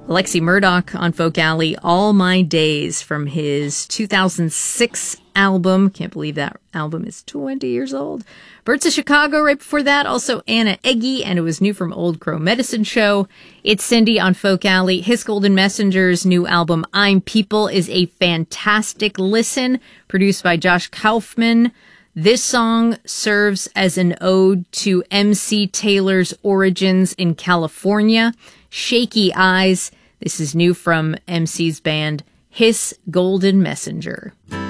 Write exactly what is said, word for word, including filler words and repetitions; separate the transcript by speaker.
Speaker 1: Alexi Murdoch on Folk Alley, All My Days, from his two thousand six album. Can't believe that album is twenty years old. Birds of Chicago right before that. Also Anna Eggy, and it was new from Old Crow Medicine Show. It's Cindy on Folk Alley. His Golden Messenger's new album, I'm People, is a fantastic listen, produced by Josh Kaufman. This song serves as an ode to M C Taylor's origins in California. Shaky Eyes. This is new from M C's band, His Golden Messenger.